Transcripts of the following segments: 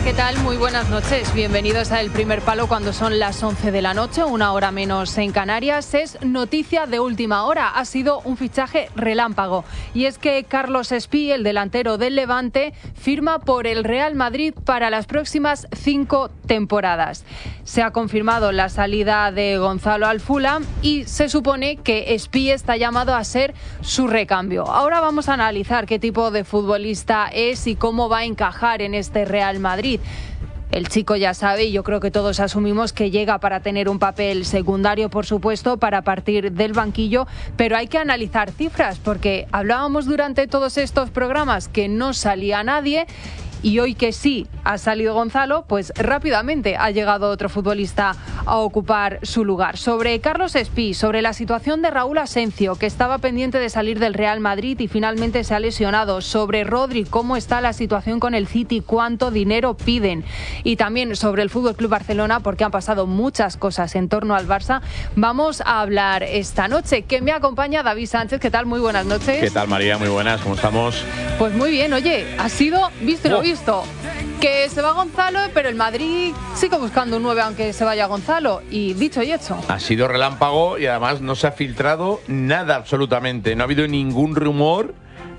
¿qué tal? Muy buenas noches. Bienvenidos a El Primer Palo cuando son las 11 de la noche, una hora menos en Canarias. Es noticia de última hora. Ha sido un fichaje relámpago. Y es que Carlos Espí, el delantero del Levante, firma por el Real Madrid para las próximas 5 temporadas. Se ha confirmado la salida de Gonzalo al Fulham y se supone que Espí está llamado a ser su recambio. Ahora vamos a analizar qué tipo de futbolista es y cómo va a encajar en este Real Madrid. El chico ya sabe, y yo creo que todos asumimos que llega para tener un papel secundario, por supuesto, para partir del banquillo, pero hay que analizar cifras, porque hablábamos durante todos estos programas que no salía nadie. Y hoy que sí ha salido Gonzalo, pues rápidamente ha llegado otro futbolista a ocupar su lugar. Sobre Carlos Espí, sobre la situación de Raúl Asencio, que estaba pendiente de salir del Real Madrid y finalmente se ha lesionado. Sobre Rodri, cómo está la situación con el City, cuánto dinero piden. Y también sobre el FC Barcelona, porque han pasado muchas cosas en torno al Barça. Vamos a hablar esta noche, que me acompaña David Sánchez. ¿Qué tal? Muy buenas noches. ¿Qué tal, María? Muy buenas, ¿cómo estamos? Pues muy bien, oye, ha sido visto y no visto. Que se va Gonzalo, pero el Madrid sigue buscando un 9 aunque se vaya Gonzalo. Y dicho y hecho. Ha sido relámpago y además no se ha filtrado nada absolutamente. No ha habido ningún rumor.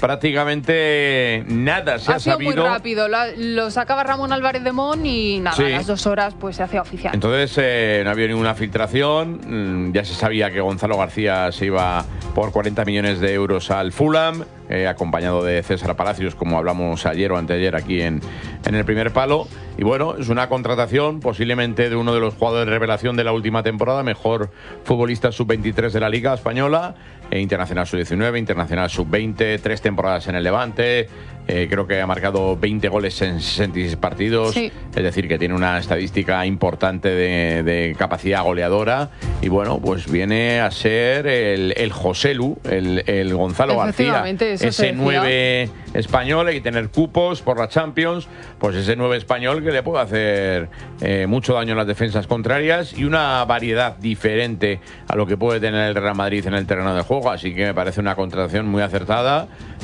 Prácticamente nada se ha sabido. Muy rápido, lo sacaba Ramón Álvarez de Mon y nada, sí. A las 2 horas pues se hacía oficial. Entonces no ha habido ninguna filtración, ya se sabía que Gonzalo García se iba por 40 millones de euros al Fulham, acompañado de César Palacios, como hablamos ayer o anteayer aquí en El Primer Palo. Y bueno, es una contratación posiblemente de uno de los jugadores de revelación de la última temporada, mejor futbolista sub-23 de la Liga Española, internacional sub-19, internacional sub-20, 3 temporadas en el Levante, creo que ha marcado 20 goles en 66 partidos, sí. Es decir, que tiene una estadística importante de capacidad goleadora y bueno, pues viene a ser el Joselu, el Gonzalo García, ese 9 español. Hay que tener cupos por la Champions, pues ese 9 español que le puede hacer mucho daño en las defensas contrarias y una variedad diferente a lo que puede tener el Real Madrid en el terreno de juego, así que me parece una contratación muy acertada.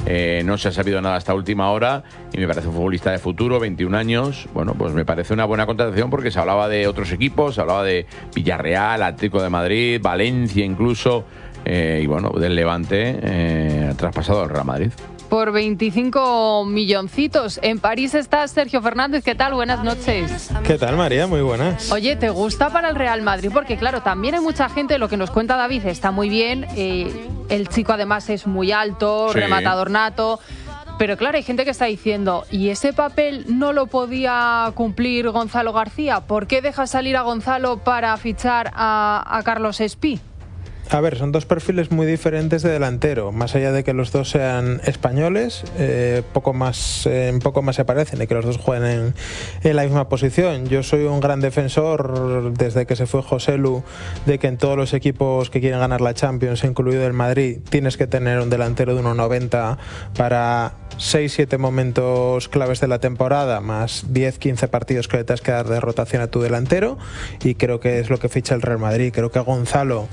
No se ha sabido nada hasta última hora y me parece un futbolista de futuro, 21 años. Bueno, pues me parece una buena contratación porque se hablaba de otros equipos, se hablaba de Villarreal, Atlético de Madrid, Valencia incluso, y bueno, del Levante traspasado al Real Madrid. Por 25 milloncitos. En París está Sergio Fernández. ¿Qué tal? Buenas noches. ¿Qué tal, María? Muy buenas. Oye, ¿te gusta para el Real Madrid? Porque claro, también hay mucha gente, lo que nos cuenta David está muy bien. El chico además es muy alto, sí. Rematador nato. Pero claro, hay gente que está diciendo, ¿y ese papel no lo podía cumplir Gonzalo García? ¿Por qué deja salir a Gonzalo para fichar a Carlos Espí? A ver, son dos perfiles muy diferentes de delantero. Más allá de que los dos sean españoles, poco más se parecen y que los dos jueguen en la misma posición. Yo soy un gran defensor, desde que se fue Joselu, de que en todos los equipos que quieren ganar la Champions, incluido el Madrid, tienes que tener un delantero de 1,90 para 6-7 momentos claves de la temporada, más 10-15 partidos que le tengas que dar de rotación a tu delantero, y creo que es lo que ficha el Real Madrid. Creo que Gonzalo,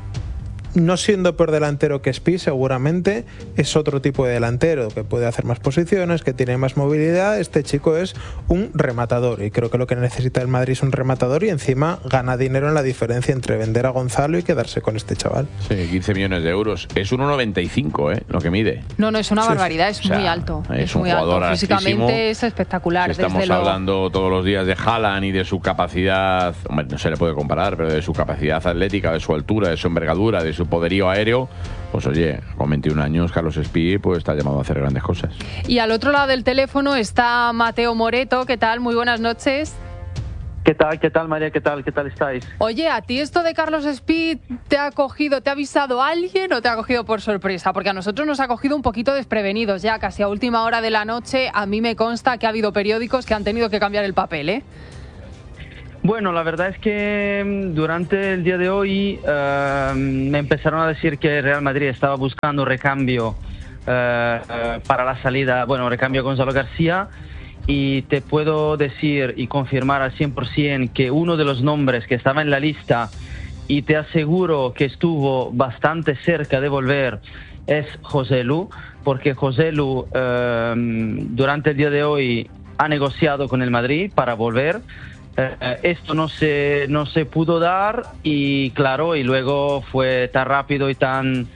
no siendo peor delantero que Espí, seguramente es otro tipo de delantero que puede hacer más posiciones, que tiene más movilidad. Este chico es un rematador y creo que lo que necesita el Madrid es un rematador, y encima gana dinero en la diferencia entre vender a Gonzalo y quedarse con este chaval. Sí, 15 millones de euros. Es un 1,95 lo que mide. No, es una barbaridad, es muy alto. Es un muy jugador alto. Físicamente es espectacular. Estamos hablando todos los días de Haaland y de su capacidad, hombre, no se le puede comparar, pero de su capacidad atlética, de su altura, de su envergadura, de su poderío aéreo, pues oye, con 21 años Carlos Espí pues está llamado a hacer grandes cosas. Y al otro lado del teléfono está Mateo Moreto. ¿Qué tal? Muy buenas noches. ¿Qué tal, María? ¿Qué tal estáis? Oye, ¿a ti esto de Carlos Espí te ha avisado alguien o te ha cogido por sorpresa? Porque a nosotros nos ha cogido un poquito desprevenidos ya, casi a última hora de la noche. A mí me consta que ha habido periódicos que han tenido que cambiar el papel, ¿eh? Bueno, la verdad es que durante el día de hoy me empezaron a decir que Real Madrid estaba buscando recambio para la salida, recambio a Gonzalo García, y te puedo decir y confirmar al 100% que uno de los nombres que estaba en la lista, y te aseguro que estuvo bastante cerca de volver, es Joselu, porque Joselu durante el día de hoy ha negociado con el Madrid para volver. Esto no se pudo dar y claro, y luego fue tan rápido y tan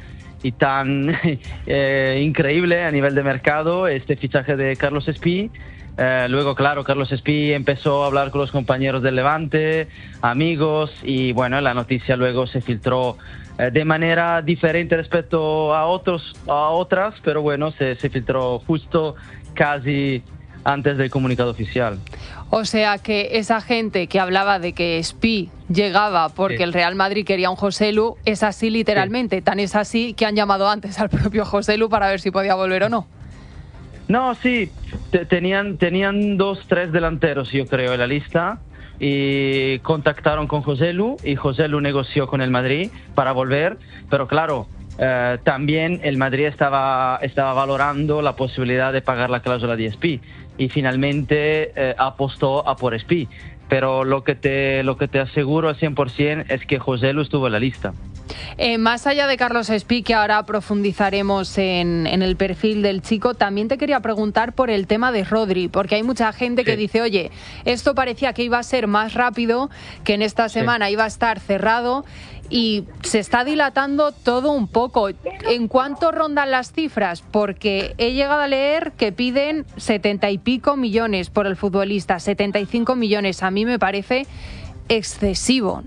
increíble a nivel de mercado este fichaje de Carlos Espí. Luego, claro, Carlos Espí empezó a hablar con los compañeros del Levante, amigos, y bueno, la noticia luego se filtró de manera diferente respecto a otras, pero bueno, se filtró justo casi antes del comunicado oficial. O sea que esa gente que hablaba de que Espí llegaba porque el Real Madrid quería un Joselu, es así literalmente, tan es así que han llamado antes al propio Joselu para ver si podía volver o no. No, sí, tenían 2-3 delanteros, yo creo, en la lista, y contactaron con Joselu y Joselu negoció con el Madrid para volver, pero claro, también el Madrid estaba valorando la posibilidad de pagar la cláusula de Espí y finalmente apostó a por Espí, pero lo que te aseguro al 100% es que Joselu estuvo en la lista. Más allá de Carlos Espí, que ahora profundizaremos en el perfil del chico, también te quería preguntar por el tema de Rodri, porque hay mucha gente que dice, oye, esto parecía que iba a ser más rápido, que en esta semana iba a estar cerrado y se está dilatando todo un poco. ¿En cuánto rondan las cifras? Porque he llegado a leer que piden 70 y pico millones por el futbolista, 75 millones. A mí me parece excesivo.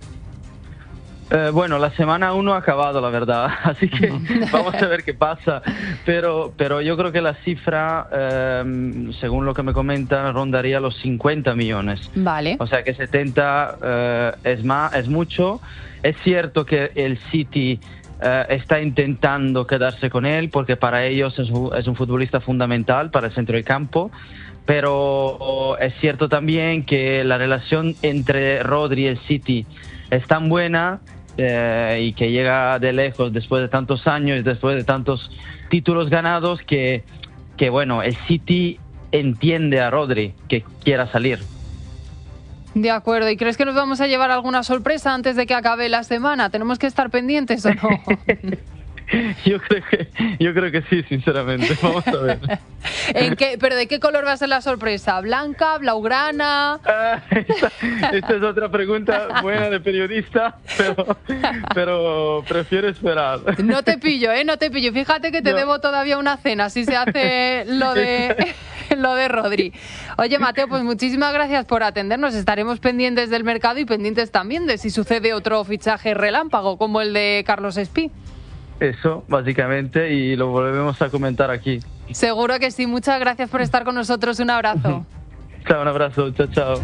Bueno, la semana 1 ha acabado, la verdad, así que vamos a ver qué pasa, pero yo creo que la cifra, según lo que me comentan, rondaría los 50 millones. Vale. O sea que 70 es mucho. Es cierto que el City está intentando quedarse con él porque para ellos es un futbolista fundamental para el centro del campo, pero es cierto también que la relación entre Rodri y el City es tan buena y que llega de lejos después de tantos años, después de tantos títulos ganados, que bueno, el City entiende a Rodri que quiera salir. De acuerdo. ¿Y crees que nos vamos a llevar alguna sorpresa antes de que acabe la semana? ¿Tenemos que estar pendientes o no? Yo creo que sí, sinceramente. Vamos a ver. ¿Pero de qué color va a ser la sorpresa? ¿Blanca, blaugrana? Esta es otra pregunta buena de periodista, pero prefiero esperar. No te pillo, no te pillo. Fíjate que te debo todavía una cena si se hace lo de Rodri. Oye, Mateo, pues muchísimas gracias por atendernos. Estaremos pendientes del mercado y pendientes también de si sucede otro fichaje relámpago como el de Carlos Espí. Eso, básicamente, y lo volvemos a comentar aquí. Seguro que sí. Muchas gracias por estar con nosotros. Un abrazo. Chao, un abrazo. Chao, chao.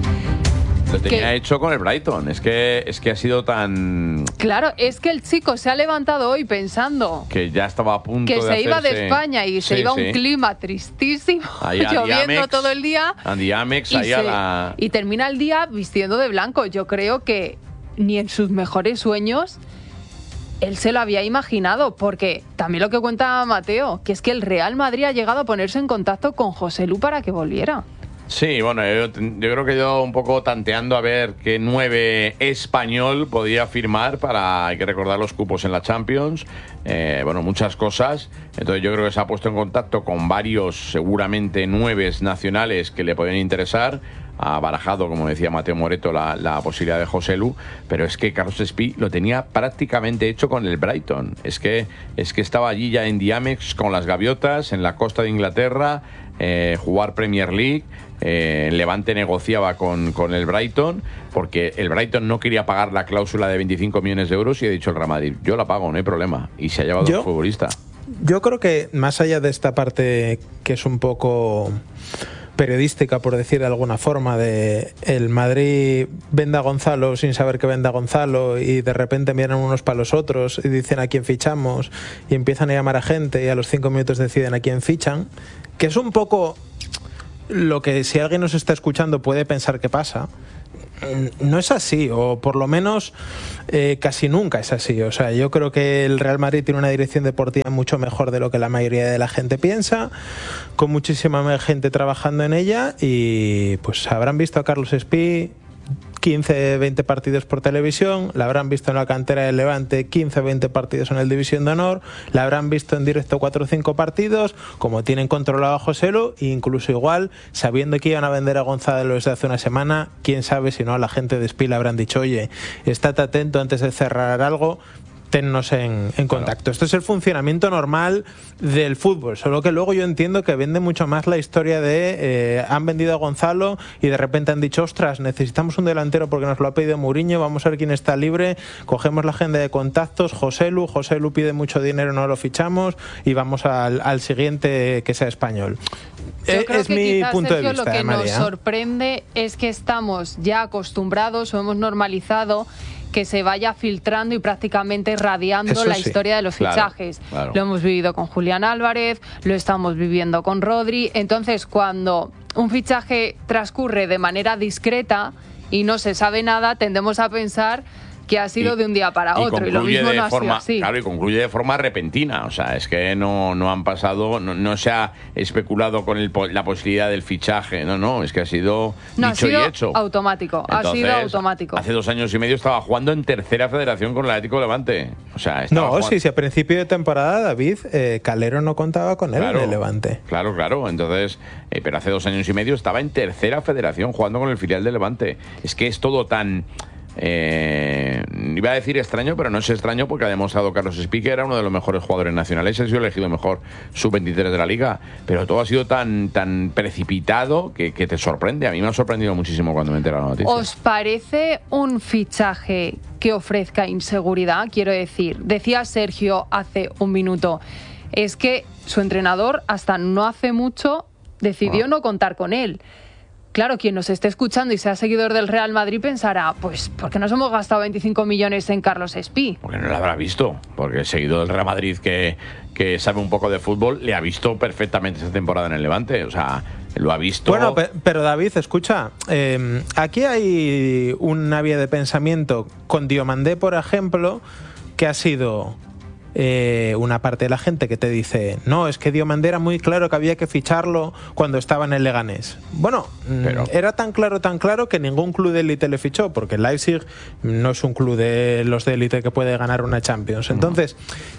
Lo tenía hecho con el Brighton. Es que ha sido tan... Claro, es que el chico se ha levantado hoy pensando que ya estaba a punto que de se iba hacerse... de España y se iba a un clima tristísimo, lloviendo todo el día. Andy Amex, y termina el día vistiendo de blanco. Yo creo que ni en sus mejores sueños él se lo había imaginado, porque también lo que cuenta Mateo, que es que el Real Madrid ha llegado a ponerse en contacto con Joselu para que volviera. Sí, bueno, yo creo que yo un poco tanteando a ver qué 9 español podía firmar hay que recordar los cupos en la Champions, bueno, muchas cosas. Entonces yo creo que se ha puesto en contacto con varios, seguramente 9 nacionales que le podían interesar. Ha barajado, como decía Mateo Moreto, la posibilidad de Joselu, pero es que Carlos Espí lo tenía prácticamente hecho con el Brighton. Es que estaba allí ya en Diamex con las gaviotas, en la costa de Inglaterra, jugar Premier League. Levante negociaba con el Brighton porque el Brighton no quería pagar la cláusula de 25 millones de euros y ha dicho el Real Madrid, yo la pago, no hay problema, y se ha llevado al futbolista. Yo creo que más allá de esta parte que es un poco periodística, por decir de alguna forma, de el Madrid vende a Gonzalo sin saber que vende a Gonzalo y de repente miran unos para los otros y dicen a quién fichamos y empiezan a llamar a gente y a los 5 minutos deciden a quién fichan, que es un poco lo que si alguien nos está escuchando puede pensar que pasa. No es así, o por lo menos casi nunca es así. O sea, yo creo que el Real Madrid tiene una dirección deportiva mucho mejor de lo que la mayoría de la gente piensa, con muchísima gente trabajando en ella, y pues habrán visto a Carlos Espí 15, 20 partidos por televisión, la habrán visto en la cantera del Levante 15, 20 partidos en el División de Honor, la habrán visto en directo 4 o 5 partidos, como tienen controlado a Joselu, e incluso igual, sabiendo que iban a vender a Gonzalo desde hace una semana, quién sabe si no a la gente de SPI le habrán dicho, oye, estate atento antes de cerrar algo, tennos en contacto. Claro. Esto es el funcionamiento normal del fútbol, solo que luego yo entiendo que vende mucho más la historia de han vendido a Gonzalo y de repente han dicho, ostras, necesitamos un delantero porque nos lo ha pedido Mourinho, vamos a ver quién está libre, cogemos la agenda de contactos, Joselu pide mucho dinero, no lo fichamos y vamos al siguiente que sea español. Yo creo es que mi quizás, punto Sergio, de vista, lo que María. nos sorprende es que estamos ya acostumbrados o hemos normalizado que se vaya filtrando y prácticamente radiando Eso la sí, historia de los fichajes. Claro. Lo hemos vivido con Julián Álvarez, lo estamos viviendo con Rodri. Entonces, cuando un fichaje transcurre de manera discreta y no se sabe nada, tendemos a pensar que ha sido de un día para otro, y lo mismo no ha sido así. Claro, y concluye de forma repentina. O sea, es que no han pasado, no se ha especulado con la posibilidad del fichaje. No, es que ha sido dicho y hecho. Automático. Entonces, ha sido automático. Hace 2 años y medio estaba jugando en tercera federación con el Atlético de Levante. O sea, si a principio de temporada, David, Calero no contaba con él en el Levante. Claro. Entonces, pero hace 2 años y medio estaba en tercera federación jugando con el filial de Levante. Es que es todo tan... iba a decir extraño, pero no es extraño porque ha demostrado Carlos Espí que era uno de los mejores jugadores nacionales, ha sido elegido mejor sub-23 de la liga, pero todo ha sido tan precipitado que te sorprende. A mí me ha sorprendido muchísimo cuando me enteré de la noticia. ¿Os parece un fichaje que ofrezca inseguridad? Quiero decir, decía Sergio hace un minuto, es que su entrenador hasta no hace mucho decidió no contar con él. Claro, quien nos esté escuchando y sea seguidor del Real Madrid pensará, pues, ¿por qué nos hemos gastado 25 millones en Carlos Espí? Porque no lo habrá visto, porque el seguidor del Real Madrid que sabe un poco de fútbol le ha visto perfectamente esta temporada en el Levante, o sea, lo ha visto. Bueno, pero David, escucha, aquí hay una vía de pensamiento con Diomandé, por ejemplo, que ha sido... una parte de la gente que te dice, no, es que Diomandé era muy claro que había que ficharlo cuando estaba en el Leganés. Bueno, era tan claro que ningún club de élite le fichó, porque el Leipzig no es un club de los de élite que puede ganar una Champions. Entonces,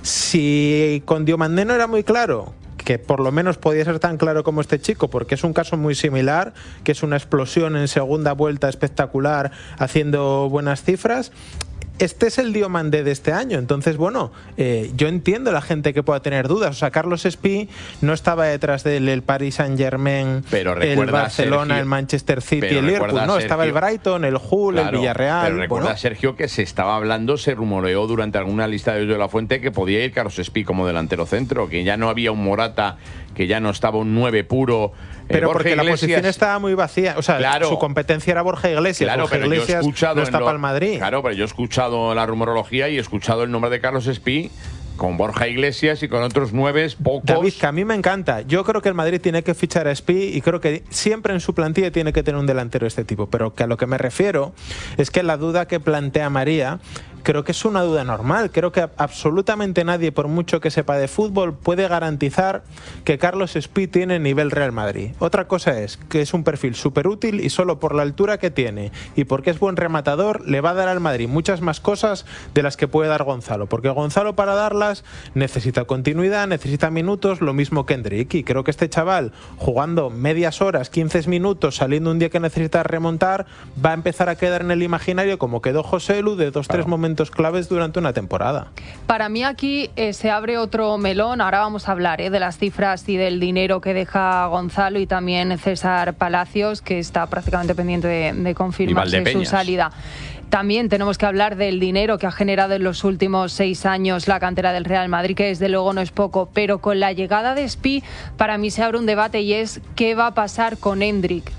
si con Diomandé no era muy claro, que por lo menos podía ser tan claro como este chico, porque es un caso muy similar, que es una explosión en segunda vuelta espectacular, haciendo buenas cifras. Este es el Diomandé de este año. Entonces, bueno, yo entiendo la gente que pueda tener dudas. O sea, Carlos Espí no estaba detrás del Paris Saint-Germain, el Barcelona, Sergio, el Manchester City, el Liverpool. No, Sergio, estaba el Brighton, el Hull, el Villarreal. Pero recuerda, Sergio, que se estaba hablando, se rumoreó durante alguna lista de la Fuente que podía ir Carlos Espí como delantero centro, que ya no había un Morata, que ya no estaba un 9 puro. Pero Borja porque Iglesias, la posición estaba muy vacía. O sea, su competencia era Borja Iglesias. Claro, Borja pero Iglesias yo he escuchado no está para el Madrid. Claro, pero yo he escuchado la rumorología y he escuchado el nombre de Carlos Espí con Borja Iglesias y con otros 9 pocos. David, que a mí me encanta. Yo creo que el Madrid tiene que fichar a Espí y creo que siempre en su plantilla tiene que tener un delantero de este tipo. Pero que a lo que me refiero es que la duda que plantea María creo que es una duda normal. Creo que absolutamente nadie, por mucho que sepa de fútbol, puede garantizar que Carlos Espí tiene nivel Real Madrid. Otra cosa es que es un perfil súper útil y solo por la altura que tiene y porque es buen rematador le va a dar al Madrid muchas más cosas de las que puede dar Gonzalo. Porque Gonzalo, para darlas, necesita continuidad, necesita minutos, lo mismo que Endrick. Y creo que este chaval, jugando medias horas, 15 minutos, saliendo un día que necesita remontar, va a empezar a quedar en el imaginario como quedó Joselu de 2-3 momentos claves durante una temporada. Para mí aquí se abre otro melón. Ahora vamos a hablar de las cifras y del dinero que deja Gonzalo y también César Palacios, que está prácticamente pendiente de confirmarse su salida. También tenemos que hablar del dinero que ha generado en los últimos 6 años la cantera del Real Madrid, que desde luego no es poco, pero con la llegada de Espí para mí se abre un debate y es ¿qué va a pasar con Endrick?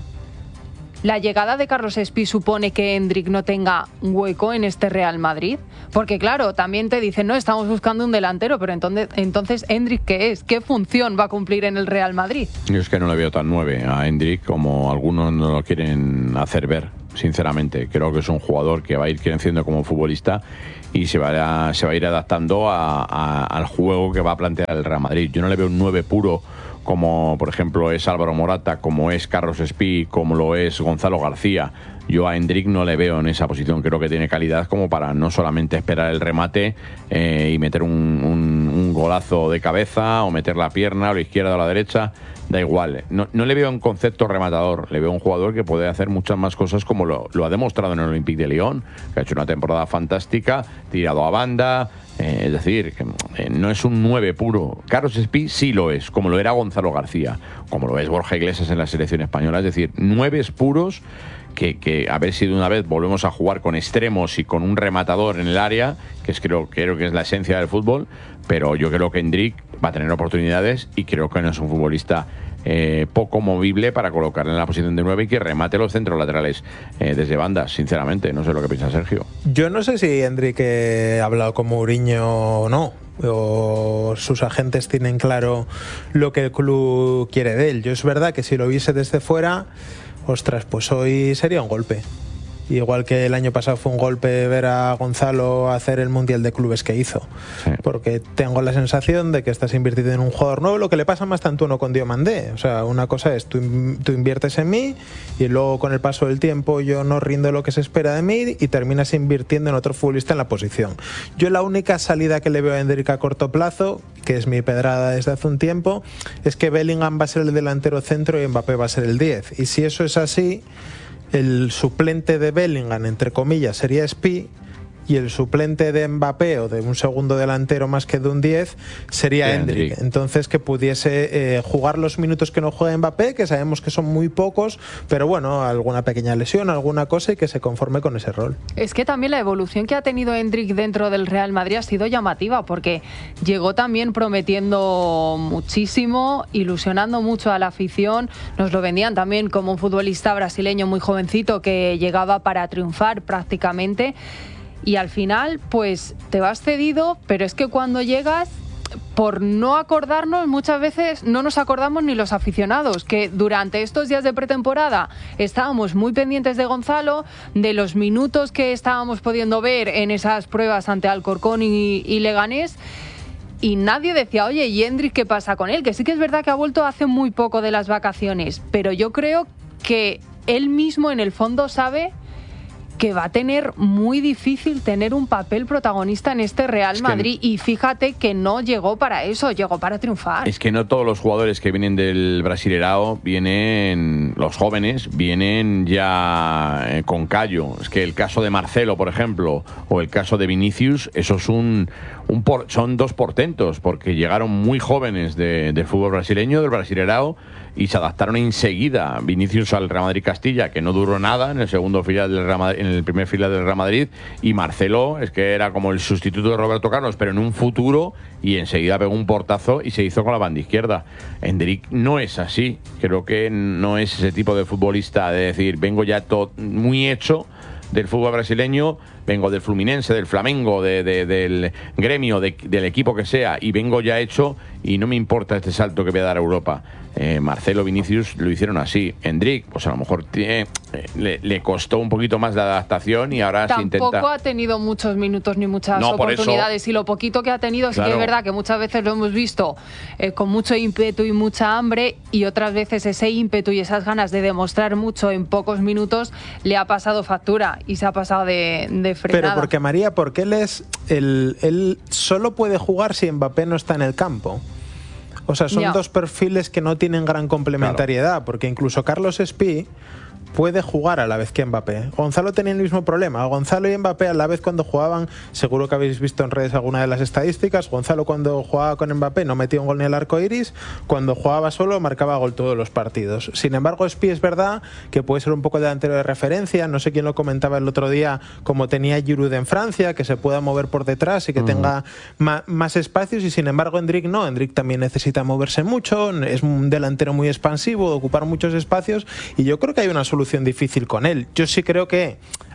¿La llegada de Carlos Espí supone que Endrick no tenga hueco en este Real Madrid? Porque claro, también te dicen, no, estamos buscando un delantero, pero entonces Endrick, ¿qué es? ¿Qué función va a cumplir en el Real Madrid? Yo es que no le veo tan 9 a Endrick como algunos no lo quieren hacer ver, sinceramente. Creo que es un jugador que va a ir creciendo como futbolista y se va a ir adaptando al juego que va a plantear el Real Madrid. Yo no le veo un 9 puro como por ejemplo es Álvaro Morata, como es Carlos Espí, como lo es Gonzalo García, yo a Hendrik no le veo en esa posición. Creo que tiene calidad como para no solamente esperar el remate y meter un golazo de cabeza o meter la pierna a la izquierda o a la derecha. Da igual, no le veo un concepto rematador, le veo un jugador que puede hacer muchas más cosas como lo ha demostrado en el Olympique de Lyon, que ha hecho una temporada fantástica, tirado a banda, es decir, que no es un 9 puro. Carlos Espí sí lo es, como lo era Gonzalo García, como lo es Borja Iglesias en la selección española, es decir, 9 puros que a ver si de una vez volvemos a jugar con extremos y con un rematador en el área, que es creo que es la esencia del fútbol, pero yo creo que Hendrik va a tener oportunidades y creo que no es un futbolista poco movible para colocarle en la posición de 9 y que remate los centros laterales desde bandas, sinceramente. No sé lo que piensa Sergio. Yo no sé si Hendrik ha hablado con Mourinho o no, o sus agentes tienen claro lo que el club quiere de él. Yo es verdad que si lo viese desde fuera, ostras, pues hoy sería un golpe. Igual que el año pasado fue un golpe ver a Gonzalo hacer el Mundial de Clubes que hizo. Sí. Porque tengo la sensación de que estás invirtiendo en un jugador nuevo, lo que le pasa más tanto uno con Diomandé. O sea, una cosa es, tú inviertes en mí y luego con el paso del tiempo yo no rindo lo que se espera de mí y terminas invirtiendo en otro futbolista en la posición. Yo la única salida que le veo a Hendrik a corto plazo, que es mi pedrada desde hace un tiempo, es que Bellingham va a ser el delantero centro y Mbappé va a ser el 10. Y si eso es así, el suplente de Bellingham, entre comillas, sería Espí, y el suplente de Mbappé o de un segundo delantero más que de un 10 sería Hendrik. Entonces que pudiese jugar los minutos que no juega Mbappé, que sabemos que son muy pocos, pero bueno, alguna pequeña lesión, alguna cosa, y que se conforme con ese rol. Es que también la evolución que ha tenido Hendrik dentro del Real Madrid ha sido llamativa, porque llegó también prometiendo muchísimo, ilusionando mucho a la afición. Nos lo vendían también como un futbolista brasileño muy jovencito que llegaba para triunfar prácticamente. Y al final, pues te vas cedido, pero es que cuando llegas, por no acordarnos, muchas veces no nos acordamos ni los aficionados, que durante estos días de pretemporada estábamos muy pendientes de Gonzalo, de los minutos que estábamos pudiendo ver en esas pruebas ante Alcorcón y Leganés, y nadie decía, oye, ¿y Hendrik qué pasa con él? Que sí que es verdad que ha vuelto hace muy poco de las vacaciones, pero yo creo que él mismo en el fondo sabe que va a tener muy difícil tener un papel protagonista en este Real Madrid, y fíjate que no llegó para eso, llegó para triunfar. Es que no todos los jugadores que vienen del Brasileirao vienen, los jóvenes, vienen ya con callo. Es que el caso de Marcelo, por ejemplo, o el caso de Vinicius, eso es son dos portentos, porque llegaron muy jóvenes del fútbol brasileño, del Brasileirao, y se adaptaron enseguida. Vinicius al Real Madrid Castilla, que no duró nada en el segundo filial del Real Madrid, en el primer filial del Real Madrid, y Marcelo es que era como el sustituto de Roberto Carlos, pero en un futuro, y enseguida pegó un portazo y se hizo con la banda izquierda. Hendrik no es así, creo que no es ese tipo de futbolista de decir, vengo ya todo muy hecho del fútbol brasileño, vengo del Fluminense, del Flamengo, del Gremio, del equipo que sea, y vengo ya hecho y no me importa este salto que voy a dar a Europa. Marcelo, Vinicius lo hicieron así. Hendrik, pues a lo mejor le costó un poquito más la adaptación y ahora se intenta. Tampoco ha tenido muchos minutos ni muchas oportunidades, y lo poquito que ha tenido, sí que es verdad que muchas veces lo hemos visto con mucho ímpetu y mucha hambre, y otras veces ese ímpetu y esas ganas de demostrar mucho en pocos minutos le ha pasado factura y se ha pasado de frenada. Pero porque, María, porque él solo puede jugar si Mbappé no está en el campo. O sea, son dos perfiles que no tienen gran complementariedad, claro. Porque incluso Carlos Espí puede jugar a la vez que Mbappé. Gonzalo tenía el mismo problema. Gonzalo y Mbappé a la vez cuando jugaban, seguro que habéis visto en redes alguna de las estadísticas, Gonzalo cuando jugaba con Mbappé no metía un gol ni el arco iris, cuando jugaba solo marcaba gol todos los partidos. Sin embargo, Espí es verdad que puede ser un poco delantero de referencia, no sé quién lo comentaba el otro día, como tenía Giroud en Francia, que se pueda mover por detrás y que tenga más espacios, y sin embargo Hendrik no. Hendrik también necesita moverse mucho, es un delantero muy expansivo, ocupar muchos espacios, y yo creo que hay una solución difícil con él. Yo sí creo que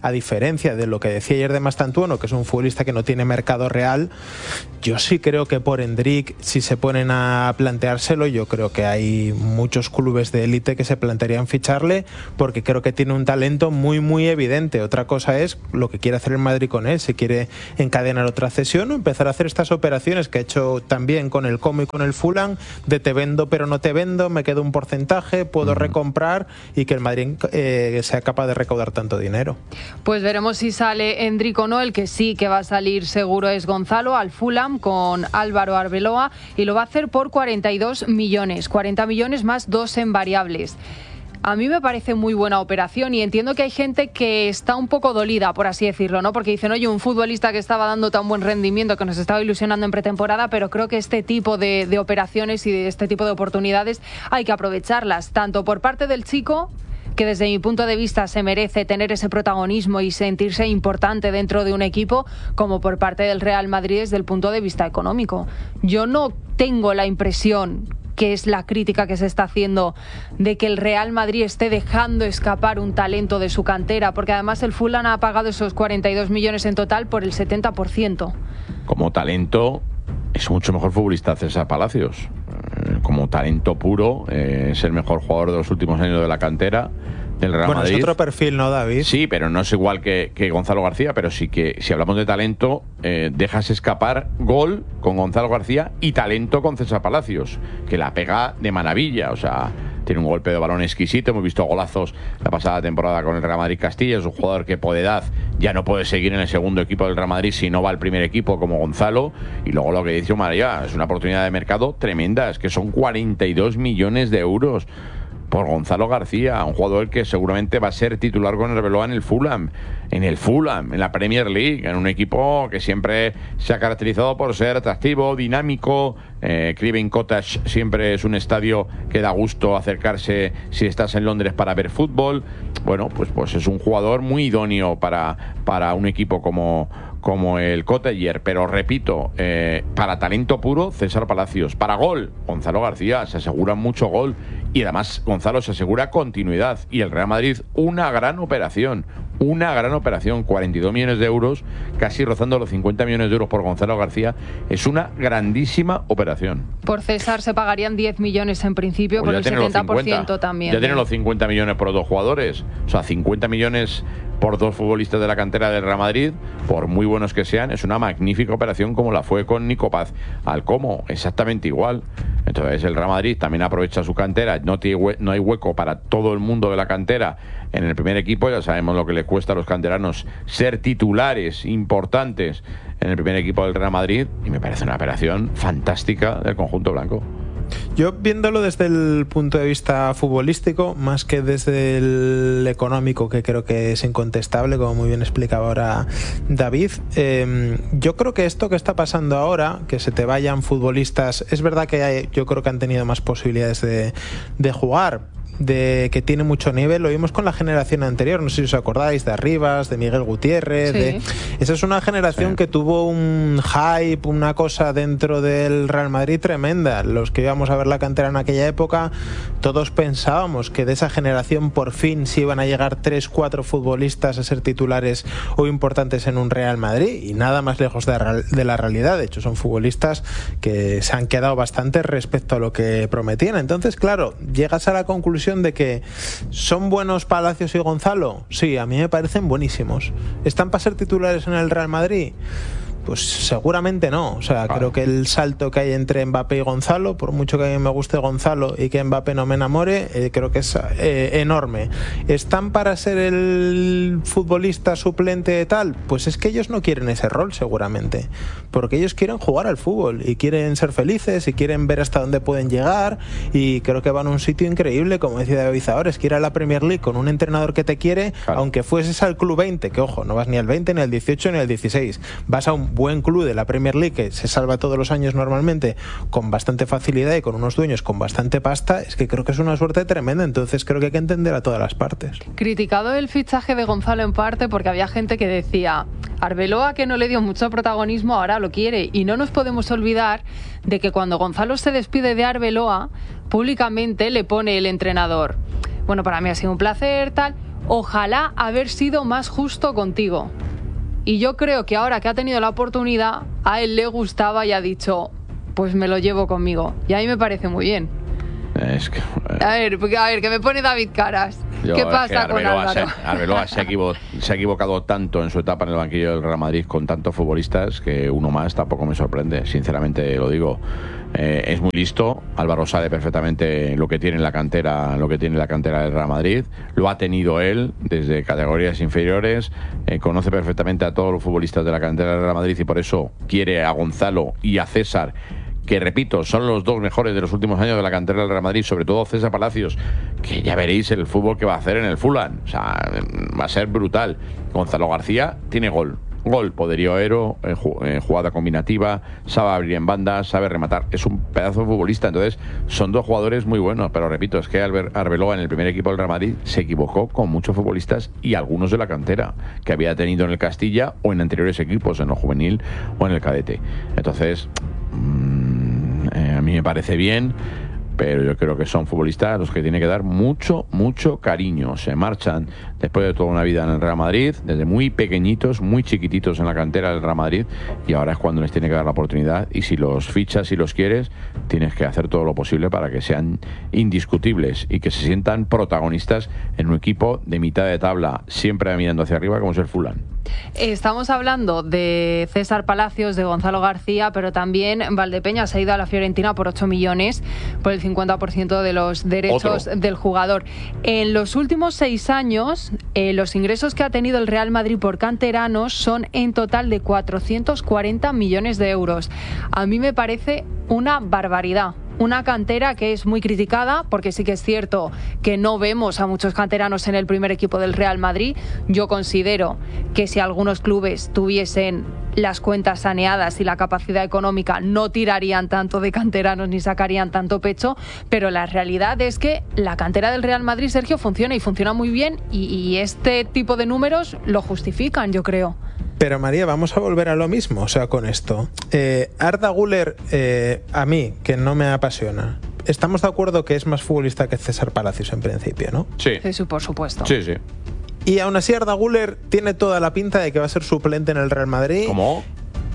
a diferencia de lo que decía ayer de Mastantuono, que es un futbolista que no tiene mercado real, yo sí creo que por Endrick, si se ponen a planteárselo, yo creo que hay muchos clubes de élite que se plantearían ficharle, porque creo que tiene un talento muy muy evidente. Otra cosa es lo que quiere hacer el Madrid con él, si quiere encadenar otra cesión o empezar a hacer estas operaciones que ha hecho también con el Como y con el Fulham, de te vendo pero no te vendo, me quedo un porcentaje, puedo recomprar, y que el Madrid sea capaz de recaudar tanto dinero. Pues veremos si sale Endrick o no. El que sí que va a salir seguro es Gonzalo al Fulham con Álvaro Arbeloa, y lo va a hacer por 42 millones, 40 millones más 2 en variables. A mí me parece muy buena operación, y entiendo que hay gente que está un poco dolida, por así decirlo, ¿no? Porque dicen, oye, un futbolista que estaba dando tan buen rendimiento, que nos estaba ilusionando en pretemporada, pero creo que este tipo de operaciones y de este tipo de oportunidades hay que aprovecharlas, tanto por parte del chico, que desde mi punto de vista se merece tener ese protagonismo y sentirse importante dentro de un equipo, como por parte del Real Madrid desde el punto de vista económico. Yo no tengo la impresión, que es la crítica que se está haciendo, de que el Real Madrid esté dejando escapar un talento de su cantera, porque además el Fulham ha pagado esos 42 millones en total por el 70%. Como talento es mucho mejor futbolista César Palacios. Como talento puro, es el mejor jugador de los últimos años de la cantera del Real Madrid. Es otro perfil, ¿no, David? Sí, pero no es igual que Gonzalo García, pero sí que si hablamos de talento, dejas escapar gol con Gonzalo García y talento con César Palacios, que la pega de maravilla, o sea, tiene un golpe de balón exquisito. Hemos visto golazos la pasada temporada con el Real Madrid Castilla. Es un jugador que por edad ya no puede seguir en el segundo equipo del Real Madrid si no va al primer equipo como Gonzalo. Y luego lo que dice María, es una oportunidad de mercado tremenda, es que son 42 millones de euros por Gonzalo García, un jugador que seguramente va a ser titular con Arbeloa en el Fulham, en la Premier League, en un equipo que siempre se ha caracterizado por ser atractivo, dinámico. Craven Cottage siempre es un estadio que da gusto acercarse si estás en Londres para ver fútbol. Bueno, pues es un jugador muy idóneo para un equipo como el Cottager, pero repito, para talento puro, César Palacios. Para gol, Gonzalo García, se asegura mucho gol, y además Gonzalo se asegura continuidad, y el Real Madrid una gran operación, 42 millones de euros, casi rozando los 50 millones de euros por Gonzalo García, es una grandísima operación. Por César se pagarían 10 millones en principio, pues por el 70% también. Ya tienen los 50 millones por dos jugadores, o sea, 50 millones por dos futbolistas de la cantera del Real Madrid, por muy buenos que sean, es una magnífica operación, como la fue con Nico Paz al Como, exactamente igual. Entonces el Real Madrid también aprovecha su cantera, no hay hueco para todo el mundo de la cantera en el primer equipo. Ya sabemos lo que le cuesta a los canteranos ser titulares importantes en el primer equipo del Real Madrid, y me parece una operación fantástica del conjunto blanco. Yo, viéndolo desde el punto de vista futbolístico, más que desde el económico, que creo que es incontestable, como muy bien explicaba ahora David, yo creo que esto que está pasando ahora, que se te vayan futbolistas, es verdad que yo creo que han tenido más posibilidades de jugar, de que tiene mucho nivel. Lo vimos con la generación anterior, no sé si os acordáis, de Arribas, de Miguel Gutiérrez. Sí. Esa es una generación que tuvo un hype, una cosa dentro del Real Madrid tremenda. Los que íbamos a ver la cantera en aquella época, todos pensábamos que de esa generación por fin sí iban a llegar 3-4 futbolistas a ser titulares o importantes en un Real Madrid, y nada más lejos de la realidad. De hecho, son futbolistas que se han quedado bastante respecto a lo que prometían. Entonces, claro, llegas a la conclusión de que son buenos Palacios y Gonzalo. Sí, a mí me parecen buenísimos. ¿Están para ser titulares en el Real Madrid? Pues seguramente no. O sea, creo que el salto que hay entre Mbappé y Gonzalo, por mucho que a mí me guste Gonzalo y que Mbappé no me enamore, creo que es enorme. ¿Están para ser el futbolista suplente de tal? Pues es que ellos no quieren ese rol, seguramente, porque ellos quieren jugar al fútbol y quieren ser felices y quieren ver hasta dónde pueden llegar, y creo que van a un sitio increíble, como decía David Zaores, que ir a la Premier League con un entrenador que te quiere, claro. Aunque fueses al club 20, que ojo, no vas ni al 20, ni al 18, ni al 16, vas a un buen club de la Premier League que se salva todos los años normalmente con bastante facilidad y con unos dueños con bastante pasta. Es que creo que es una suerte tremenda. Entonces creo que hay que entender a todas las partes. Criticado el fichaje de Gonzalo en parte porque había gente que decía, Arbeloa, que no le dio mucho protagonismo, ahora lo quiere, y no nos podemos olvidar de que cuando Gonzalo se despide de Arbeloa, públicamente le pone el entrenador, bueno, para mí ha sido un placer, tal. ojalá haber sido más justo contigo. Y yo creo que ahora que ha tenido la oportunidad, a él le gustaba y ha dicho, pues me lo llevo conmigo. Y a mí me parece muy bien. Es que, a ver, que me pone David caras. ¿Qué pasa con Álvaro? Arbeloa se ha equivocado tanto en su etapa en el banquillo del Real Madrid con tantos futbolistas que uno más tampoco me sorprende, sinceramente lo digo. Es muy listo, Álvaro sabe perfectamente lo que tiene la cantera del Real Madrid, lo ha tenido él desde categorías inferiores, conoce perfectamente a todos los futbolistas de la cantera del Real Madrid y por eso quiere a Gonzalo y a César, que repito, son los dos mejores de los últimos años de la cantera del Real Madrid, sobre todo César Palacios, que ya veréis el fútbol que va a hacer en el Fulham, o sea, va a ser brutal. Gonzalo García tiene gol, poderío aéreo, jugada combinativa, sabe abrir en banda, sabe rematar, es un pedazo de futbolista. Entonces son dos jugadores muy buenos, pero repito, es que Arbeloa en el primer equipo del Real Madrid se equivocó con muchos futbolistas y algunos de la cantera que había tenido en el Castilla o en anteriores equipos, en el juvenil o en el cadete. Entonces a mí me parece bien, pero yo creo que son futbolistas a los que tiene que dar mucho cariño. Se marchan después de toda una vida en el Real Madrid, desde muy pequeñitos, muy chiquititos en la cantera del Real Madrid, y ahora es cuando les tiene que dar la oportunidad, y si los fichas, si los quieres, tienes que hacer todo lo posible para que sean indiscutibles y que se sientan protagonistas en un equipo de mitad de tabla, siempre mirando hacia arriba, como es el Fulham. Estamos hablando de César Palacios, de Gonzalo García, pero también Valdepeñas ha ido a la Fiorentina por 8 millones, por el 50% de los derechos del jugador. En los últimos 6 años, los ingresos que ha tenido el Real Madrid por canteranos son en total de 440 millones de euros. A mí me parece una barbaridad. Una cantera que es muy criticada, porque sí que es cierto que no vemos a muchos canteranos en el primer equipo del Real Madrid. Yo considero que si algunos clubes tuviesen las cuentas saneadas y la capacidad económica, no tirarían tanto de canteranos ni sacarían tanto pecho, pero la realidad es que la cantera del Real Madrid, Sergio, funciona y funciona muy bien, y este tipo de números lo justifican, yo creo. Pero María, vamos a volver a lo mismo, o sea, con esto. Arda Güler, a mí, que no me apasiona, estamos de acuerdo que es más futbolista que César Palacios en principio, ¿no? Sí. Eso, por supuesto. Sí. Y aún así Arda Güler tiene toda la pinta de que va a ser suplente en el Real Madrid. ¿Cómo?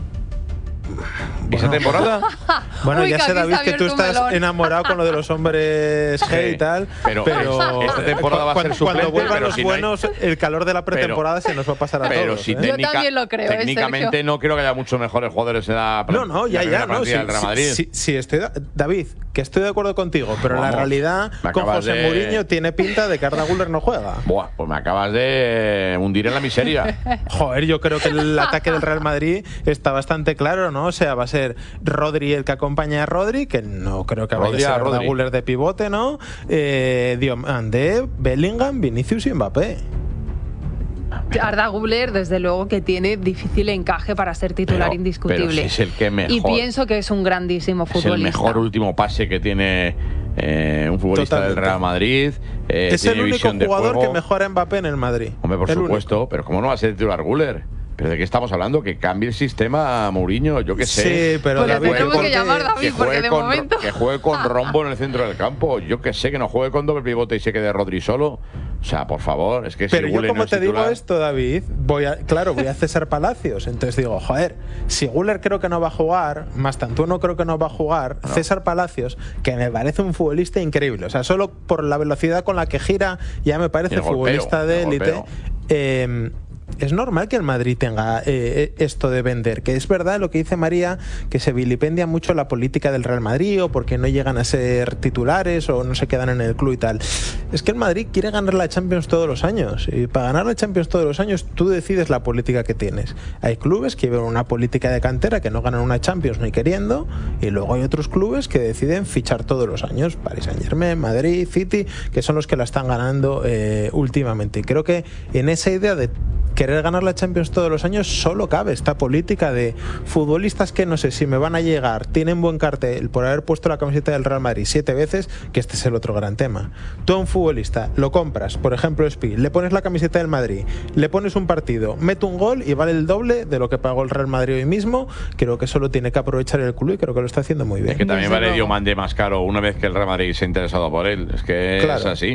¿Esa temporada? Bueno, ya sé, David, que tú estás enamorado con lo de los hombres G y tal, pero esta temporada va a ser suplente. Cuando vuelvan los buenos, el calor de la pretemporada se nos va a pasar a todos. Si yo también lo creo. Técnicamente no creo que haya muchos mejores jugadores en la del Real Madrid. Sí, David, que estoy de acuerdo contigo, pero la realidad con José Mourinho tiene pinta de que Arda Güler no juega. Buah, pues me acabas de hundir en la miseria. Joder, yo creo que el ataque del Real Madrid está bastante claro, ¿no? O sea, va a ser Rodri el que acompaña a Rodri, que no creo que vaya a ser Arda Güler de pivote, ¿no? Diomande, Bellingham, Vinicius y Mbappé. Arda Güler, desde luego, que tiene difícil encaje para ser titular indiscutible. Pero si es el que mejor. Y pienso que es un grandísimo futbolista. Es el mejor último pase que tiene un futbolista del Real Madrid. Es el único jugador que mejora a Mbappé en el Madrid. Hombre, por supuesto, pero ¿cómo no va a ser titular Güler? ¿Pero de qué estamos hablando? Que cambie el sistema a Mourinho, yo qué sé. Sí, pero pues David, tenemos que llamar David, porque de momento... Que juegue con Rombo en el centro del campo, yo qué sé, que no juegue con doble pivote y se quede Rodri solo. O sea, por favor, es que pero si yo, Güler como no te titular... digo esto, David, voy a César Palacios. Entonces digo, joder, si Güler creo que no va a jugar, más tanto no creo que no va a jugar, no. César Palacios, que me parece un futbolista increíble. O sea, solo por la velocidad con la que gira, ya me parece futbolista de élite. Es normal que el Madrid tenga esto de vender, que es verdad lo que dice María, que se vilipendia mucho la política del Real Madrid, o porque no llegan a ser titulares o no se quedan en el club y tal. Es que el Madrid quiere ganar la Champions todos los años, y para ganar la Champions todos los años tú decides la política que tienes. Hay clubes que llevan una política de cantera que no ganan una Champions ni queriendo, y luego hay otros clubes que deciden fichar todos los años, Paris Saint-Germain, Madrid, City, que son los que la están ganando últimamente. Y creo que en esa idea de querer ganar la Champions todos los años solo cabe esta política de futbolistas que no sé si me van a llegar, tienen buen cartel por haber puesto la camiseta del Real Madrid 7 veces, que este es el otro gran tema. Tú a un futbolista lo compras, por ejemplo Spi, le pones la camiseta del Madrid, le pones un partido, mete un gol y vale el doble de lo que pagó el Real Madrid hoy mismo. Creo que eso lo tiene que aprovechar el club y creo que lo está haciendo muy bien. Es que también vale Diomande más caro una vez que el Real Madrid se ha interesado por él. Es que es así.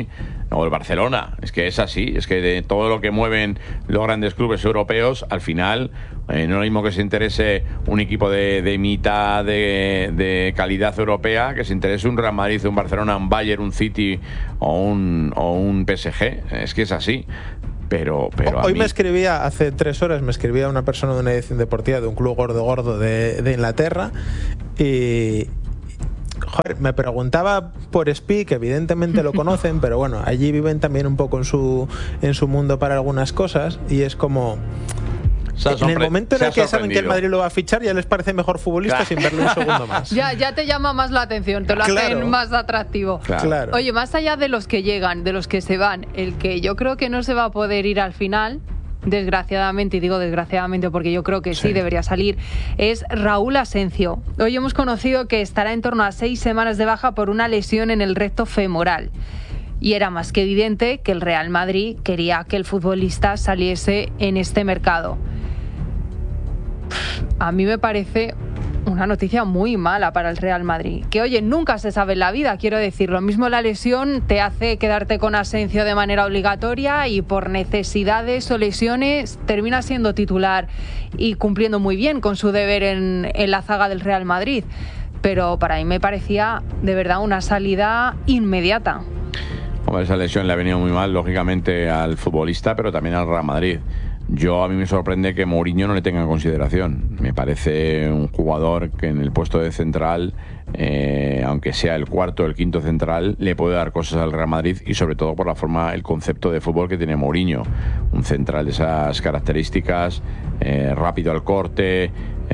o el Barcelona. Es que es así, es que de todo lo que mueven los grandes clubes europeos, al final no es lo mismo que se interese un equipo de mitad de calidad europea que se interese un Real Madrid, un Barcelona, un Bayern, un City o un PSG. Es que es así. Pero hoy me escribía, hace 3 horas, me escribía una persona de una edición deportiva de un club gordo de Inglaterra y... Joder, me preguntaba por SPI, que evidentemente lo conocen, pero bueno, allí viven también un poco en su mundo para algunas cosas, y es como... En el momento en el que saben que el Madrid lo va a fichar, ya les parece mejor futbolista sin verle un segundo más. Ya te llama más la atención, te lo hacen más atractivo. Claro. Oye, más allá de los que llegan, de los que se van, el que yo creo que no se va a poder ir al final, desgraciadamente, y digo desgraciadamente porque yo creo que sí debería salir, es Raúl Asencio. Hoy hemos conocido que estará en torno a 6 semanas de baja por una lesión en el recto femoral. Y era más que evidente que el Real Madrid quería que el futbolista saliese en este mercado. A mí me parece una noticia muy mala para el Real Madrid. Que, oye, nunca se sabe en la vida, quiero decir. Lo mismo la lesión te hace quedarte con Asencio de manera obligatoria y por necesidades o lesiones termina siendo titular y cumpliendo muy bien con su deber en la zaga del Real Madrid. Pero para mí me parecía de verdad una salida inmediata. Hombre, esa lesión le ha venido muy mal, lógicamente, al futbolista, pero también al Real Madrid. A mí me sorprende que Mourinho no le tenga en consideración. Me parece un jugador que en el puesto de central, aunque sea el cuarto o el quinto central, le puede dar cosas al Real Madrid, y sobre todo por la forma, el concepto de fútbol que tiene Mourinho. Un central de esas características, rápido al corte,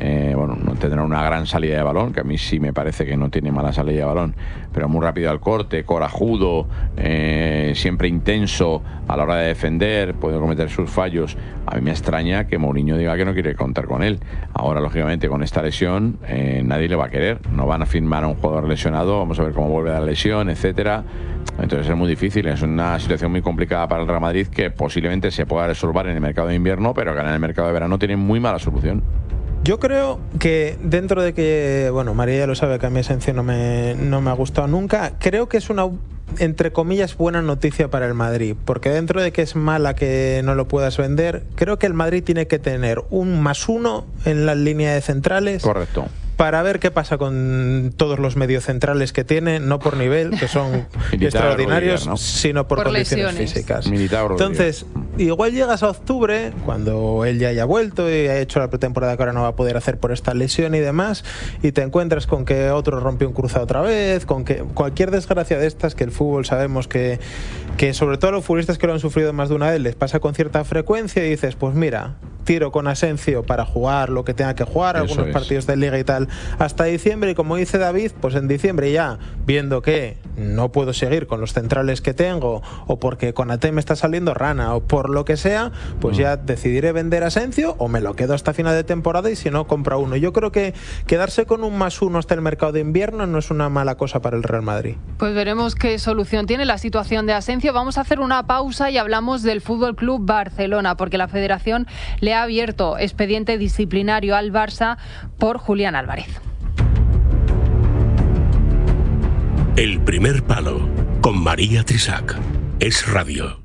no tendrá una gran salida de balón, que a mí sí me parece que no tiene mala salida de balón, pero muy rápido al corte, corajudo, siempre intenso a la hora de defender, puede cometer sus fallos. A mí me extraña que Mourinho diga que no quiere contar con él. Ahora, lógicamente, con esta lesión nadie le va a querer, no van a firmar a un jugador lesionado, vamos a ver cómo vuelve la lesión, etcétera. Entonces es muy difícil, es una situación muy complicada para el Real Madrid, que posiblemente se pueda resolver en el mercado de invierno, pero que en el mercado de verano tiene muy mala solución. Yo creo que dentro de que, María ya lo sabe, que a mí Asencio no me ha gustado nunca, creo que es una, entre comillas, buena noticia para el Madrid, porque dentro de que es mala que no lo puedas vender, creo que el Madrid tiene que tener un +1 en la línea de centrales. Correcto. Para ver qué pasa con todos los mediocentrales que tiene, no por nivel, que son extraordinarios, ¿no? Sino por condiciones físicas. Entonces, igual llegas a octubre, cuando él ya haya vuelto y ha hecho la pretemporada que ahora no va a poder hacer por esta lesión y demás, y te encuentras con que otro rompe un cruzado otra vez, con que cualquier desgracia de estas, que el fútbol sabemos que sobre todo los futbolistas que lo han sufrido más de una vez les pasa con cierta frecuencia, y dices, pues mira, tiro con Asencio para jugar lo que tenga que jugar, algunos partidos de liga y tal, hasta diciembre, y como dice David, pues en diciembre ya, viendo que no puedo seguir con los centrales que tengo, o porque Konaté me está saliendo rana, o por lo que sea, pues ya decidiré vender a Asencio, o me lo quedo hasta final de temporada, y si no, compro uno. Yo creo que quedarse con un +1 hasta el mercado de invierno no es una mala cosa para el Real Madrid. Pues veremos qué solución tiene la situación de Asencio. Vamos a hacer una pausa y hablamos del Fútbol Club Barcelona, porque la Federación le ha abierto expediente disciplinario al Barça por Julián Álvarez. El primer palo con María Trisac. Es radio.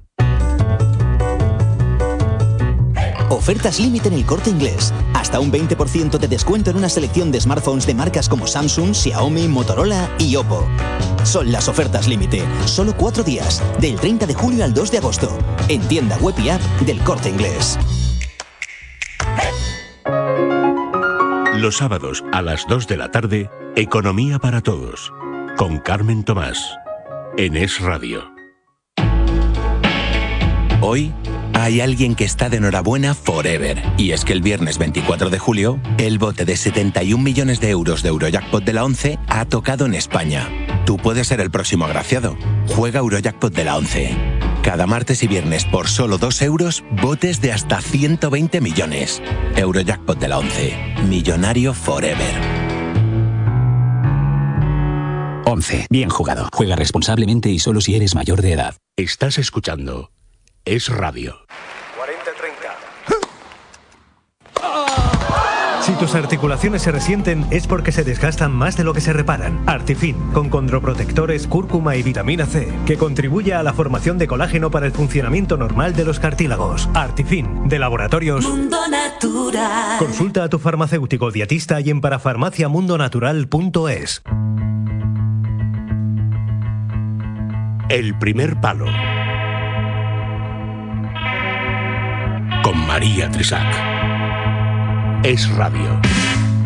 Ofertas límite en El Corte Inglés. Hasta un 20% de descuento en una selección de smartphones de marcas como Samsung, Xiaomi, Motorola y Oppo. Son las ofertas límite. Solo 4 días, del 30 de julio al 2 de agosto. En tienda web y app del Corte Inglés. Los sábados a las 2 de la tarde, Economía para Todos, con Carmen Tomás, en Es Radio. Hoy hay alguien que está de enhorabuena forever. Y es que el viernes 24 de julio, el bote de 71 millones de euros de Eurojackpot de la 11 ha tocado en España. Tú puedes ser el próximo agraciado. Juega Eurojackpot de la 11. Cada martes y viernes por solo 2 euros, botes de hasta 120 millones. Eurojackpot de la 11. Millonario forever. 11. Bien jugado. Juega responsablemente y solo si eres mayor de edad. Estás escuchando Es Radio. 40-30. Si tus articulaciones se resienten es porque se desgastan más de lo que se reparan. Artifin, con condroprotectores, cúrcuma y vitamina C, que contribuye a la formación de colágeno para el funcionamiento normal de los cartílagos. Artifin, de Laboratorios Mundo Natural. Consulta a tu farmacéutico dietista y en parafarmaciamundonatural.es. El primer palo. Con María Trisac. Es Radio.